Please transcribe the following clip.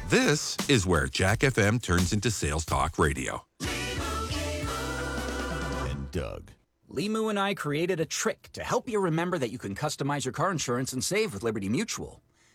This is where Jack FM turns into Sales Talk Radio. And Doug. Limu and I created a trick to help you remember that you can customize your car insurance and save with Liberty Mutual.